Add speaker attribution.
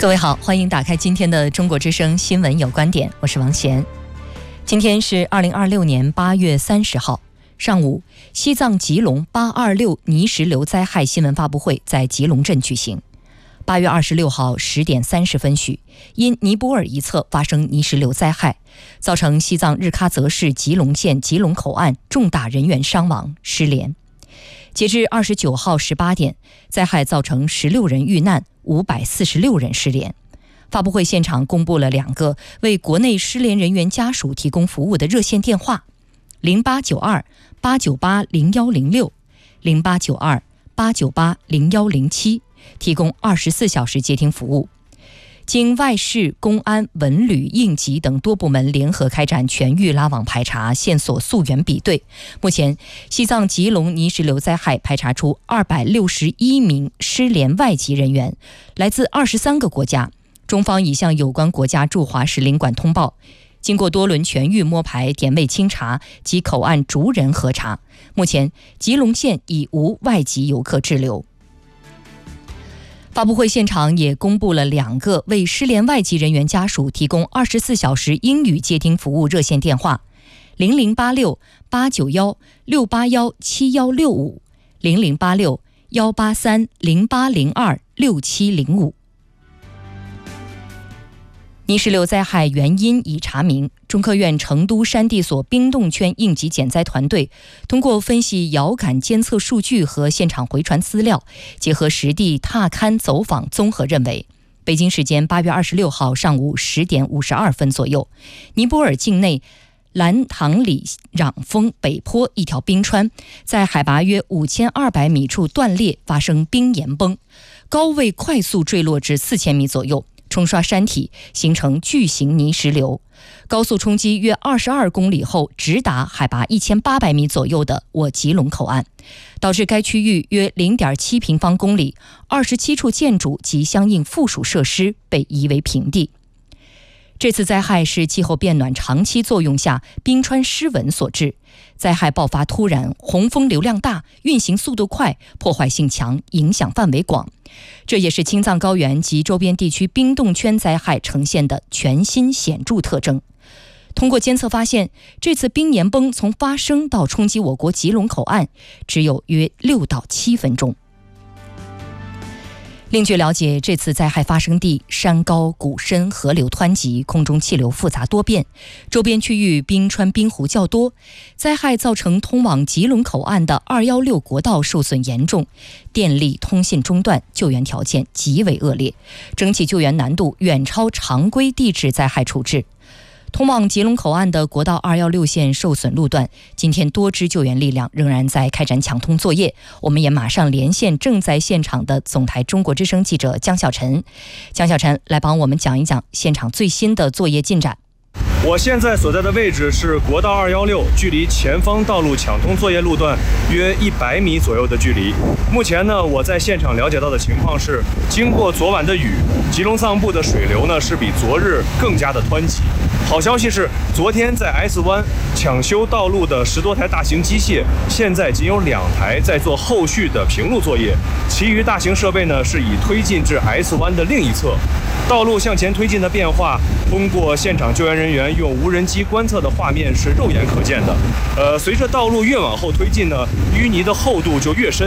Speaker 1: 各位好，欢迎打开今天的中国之声新闻有观点，我是王贤。今天是2026年8月30号上午，西藏吉隆826泥石流灾害新闻发布会在吉隆镇举行。8月26号10点30分许，因尼泊尔一侧发生泥石流灾害，造成西藏日喀则市吉隆县吉隆口岸重大人员伤亡失联。截至29号18点，灾害造成16人遇难，546人失联。发布会现场公布了2个为国内失联人员家属提供服务的热线电话：0892-898-0106、0892-898-0107，提供24小时接听服务。经外事、公安、文旅、应急等多部门联合开展全域拉网排查、线索溯源比对，目前西藏吉隆泥石流灾害排查出261名失联外籍人员，来自23个国家。中方已向有关国家驻华使领馆通报，经过多轮全域摸排、点位清查及口岸逐人核查，目前吉隆县已无外籍游客滞留。发布会现场也公布了2个为失联外籍人员家属提供24小时英语接听服务热线电话：0086-891-681-7165、0086-183-0802-6705。泥石流灾害原因已查明，中科院成都山地所冰冻圈应急减灾团队通过分析遥感监测数据和现场回传资料，结合实地踏勘走访，综合认为，北京时间8月26号上午10点52分左右，尼泊尔境内兰唐里壤峰北坡一条冰川在海拔约5200米处断裂，发生冰岩崩，高位快速坠落至4000米左右，冲刷山体，形成巨型泥石流，高速冲击约22公里后直达海拔1800米左右的我吉隆口岸，导致该区域约 0.7 平方公里27处建筑及相应附属设施被夷为平地。这次灾害是气候变暖长期作用下冰川失稳所致，灾害爆发突然，洪峰流量大，运行速度快，破坏性强，影响范围广。这也是青藏高原及周边地区冰冻圈灾害呈现的全新显著特征。通过监测发现，这次冰岩崩从发生到冲击我国吉隆口岸只有约6到7分钟。另据了解，这次灾害发生地山高谷深，河流湍急，空中气流复杂多变，周边区域冰川冰湖较多，灾害造成通往吉隆口岸的216国道受损严重，电力通信中断，救援条件极为恶劣，整体救援难度远超常规地质灾害处置。通往吉隆口岸的国道216线受损路段，今天多支救援力量仍然在开展抢通作业。我们也马上连线正在现场的总台中国之声记者江小晨。江小晨来帮我们讲一讲现场最新的作业进展。
Speaker 2: 我现在所在的位置是国道216，距离前方道路抢通作业路段约100米左右的距离。目前呢，我在现场了解到的情况是，经过昨晚的雨，吉隆藏布的水流呢是比昨日更加的湍急。好消息是，昨天在 S 湾抢修道路的10多台大型机械，现在仅有2台在做后续的平路作业，其余大型设备呢是已推进至 S 湾的另一侧。道路向前推进的变化，通过现场救援人员用无人机观测的画面是肉眼可见的。随着道路越往后推进呢，淤泥的厚度就越深。